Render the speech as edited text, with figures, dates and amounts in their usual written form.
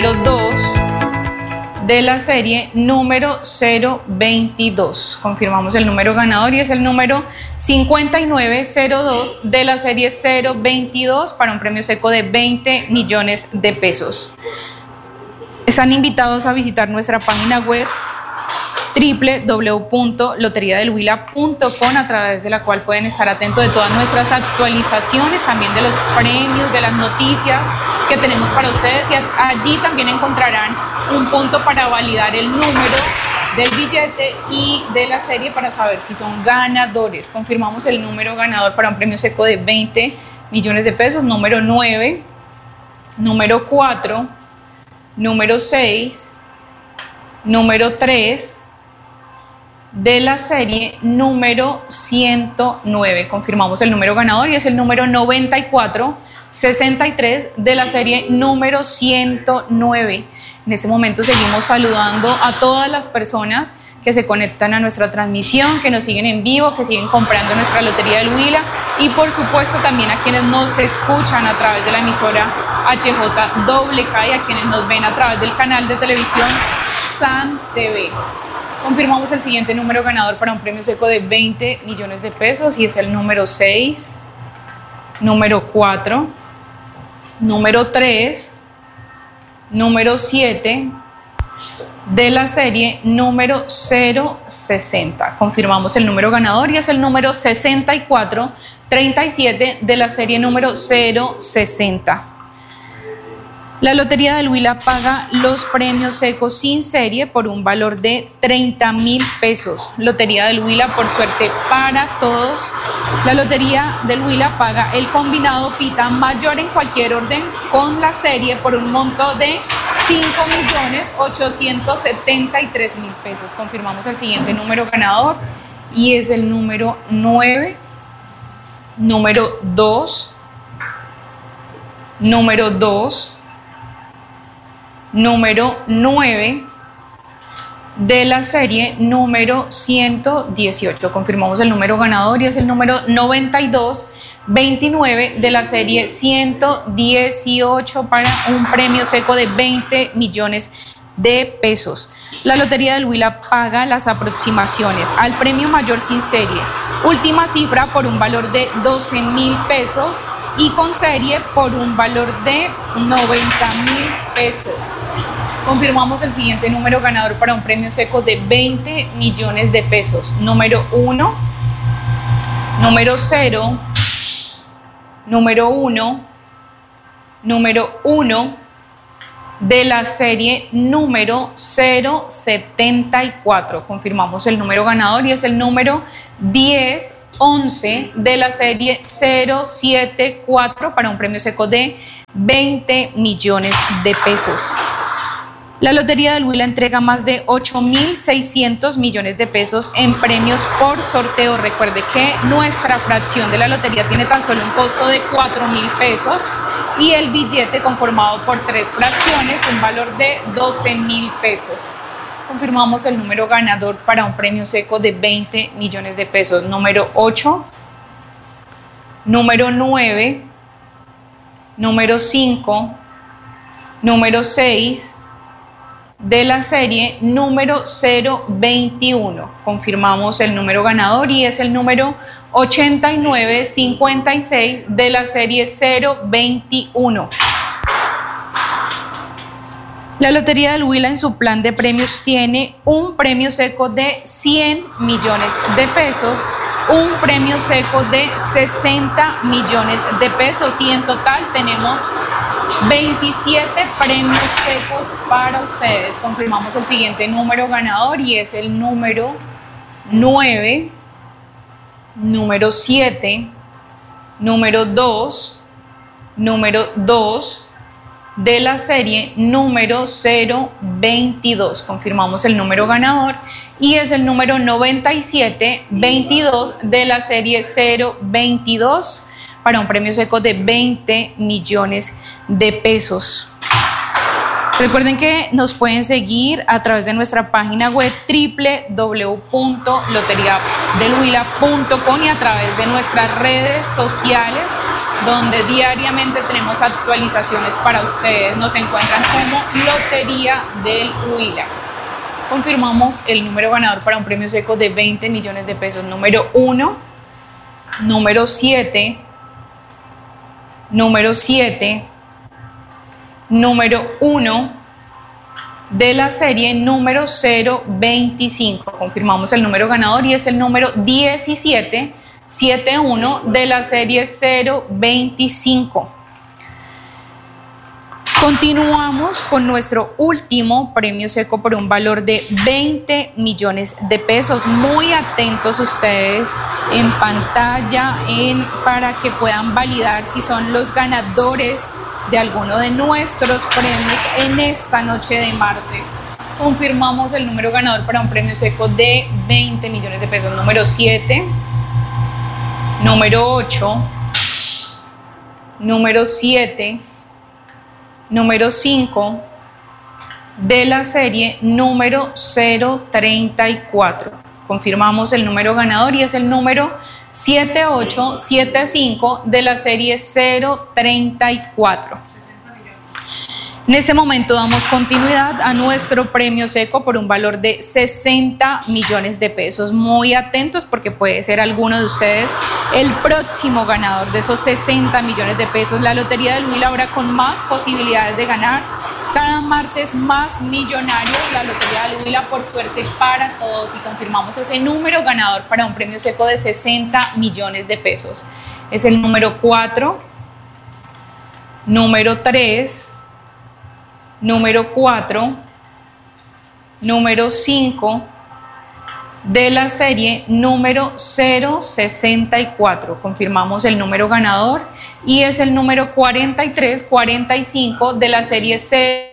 2 de la serie número 022. Confirmamos el número ganador y es el número 5902 de la serie 022 para un premio seco de 20 millones de pesos. Están invitados a visitar nuestra página web www.loteriadelhuila.com, a través de la cual pueden estar atentos de todas nuestras actualizaciones, también de los premios, de las noticias que tenemos para ustedes, y allí también encontrarán un punto para validar el número del billete y de la serie para saber si son ganadores. Confirmamos el número ganador para un premio seco de 20 millones de pesos: número 9, número 4, número 6, número 3 de la serie número 109. Confirmamos el número ganador y es el número 9463 de la serie número 109. En este momento seguimos saludando a todas las personas que se conectan a nuestra transmisión, que nos siguen en vivo, que siguen comprando nuestra Lotería del Huila, y por supuesto también a quienes nos escuchan a través de la emisora HJWK y a quienes nos ven a través del canal de televisión SAN TV. Confirmamos el siguiente número ganador para un premio seco de 20 millones de pesos y es el número 6, número 4, número 3, número 7 de la serie número 060. Confirmamos el número ganador y es el número 6437 de la serie número 060. La Lotería del Huila paga los premios secos sin serie por un valor de 30.000 pesos. Lotería del Huila, por suerte para todos. La Lotería del Huila paga el combinado pita mayor en cualquier orden con la serie por un monto de 5.873.000 pesos. Confirmamos el siguiente número ganador y es el número 9, número 2, número 2, número 9 de la serie número 118. Confirmamos el número ganador y es el número 9229 de la serie 118 para un premio seco de 20 millones de pesos. La Lotería del Huila paga las aproximaciones al premio mayor sin serie, última cifra por un valor de 12.000 pesos y con serie por un valor de 90.000 pesos. Confirmamos el siguiente número ganador para un premio seco de 20 millones de pesos: número 1, número 0, número 1, número 1 de la serie número 074. Confirmamos el número ganador y es el número 1011 de la serie 074 para un premio seco de 20 millones de pesos. La Lotería del Huila entrega más de 8.600 millones de pesos en premios por sorteo. Recuerde que nuestra fracción de la lotería tiene tan solo un costo de 4.000 pesos y el billete conformado por 3 fracciones, un valor de 12.000 pesos. Confirmamos el número ganador para un premio seco de 20 millones de pesos: número 8, número 9, número 5, número 6 de la serie número 021. Confirmamos el número ganador y es el número 8956 de la serie 021. La Lotería del Huila en su plan de premios tiene un premio seco de 100 millones de pesos, un premio seco de 60 millones de pesos y en total tenemos 27 premios secos para ustedes. Confirmamos el siguiente número ganador y es el número 9, número 7, número 2, número 2 de la serie número 022. Confirmamos el número ganador y es el número 9722 de la serie 022 para un premio seco de 20 millones de pesos. Recuerden que nos pueden seguir a través de nuestra página web www.loteriadelhuila.com y a través de nuestras redes sociales donde diariamente tenemos actualizaciones para ustedes. Nos encuentran como Lotería del Huila. Confirmamos el número ganador para un premio seco de 20 millones de pesos. Número 1, número 7, número 7, número 1 de la serie número 025. Confirmamos el número ganador y es el número 1771 de la serie 025. Continuamos con nuestro último premio seco por un valor de 20 millones de pesos. Muy atentos ustedes en pantalla para que puedan validar si son los ganadores de alguno de nuestros premios en esta noche de martes. Confirmamos el número ganador para un premio seco de 20 millones de pesos. Número 7, número 8, número 7, número 5 de la serie número 034. Confirmamos el número ganador y es el número 7875 de la serie 034. En este momento damos continuidad a nuestro premio seco por un valor de 60 millones de pesos. Muy atentos porque puede ser alguno de ustedes el próximo ganador de esos 60 millones de pesos. La Lotería del Huila ahora con más posibilidades de ganar. Cada martes más millonarios, la Lotería del Huila, por suerte para todos, y confirmamos ese número ganador para un premio seco de 60 millones de pesos. Es el número 4, número 3, número 4, número 5 de la serie número 064. Confirmamos el número ganador y es el número 4345 de la serie 0.